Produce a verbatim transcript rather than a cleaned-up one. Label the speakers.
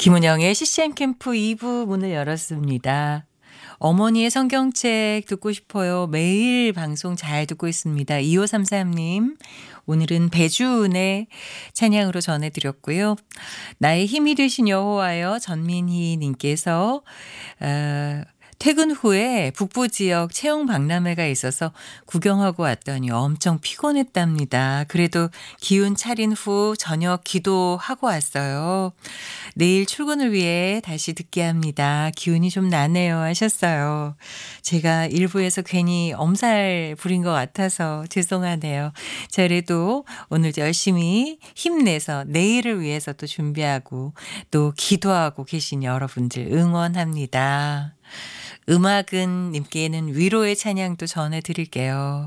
Speaker 1: 김은영의 씨씨엠 캠프 이 부 문을 열었습니다. 어머니의 성경책 듣고 싶어요. 매일 방송 잘 듣고 있습니다. 이오삼삼 님. 오늘은 배주은의 찬양으로 전해드렸고요. 나의 힘이 되신 여호와여 전민희 님께서 어, 퇴근 후에 북부 지역 채용 박람회가 있어서 구경하고 왔더니 엄청 피곤했답니다. 그래도 기운 차린 후 저녁 기도하고 왔어요. 내일 출근을 위해 다시 듣게 합니다. 기운이 좀 나네요 하셨어요. 제가 일부에서 괜히 엄살 부린 것 같아서 죄송하네요. 자, 그래도 오늘도 열심히 힘내서 내일을 위해서 또 준비하고 또 기도하고 계신 여러분들 응원합니다. 음악은 님께는 위로의 찬양도 전해드릴게요.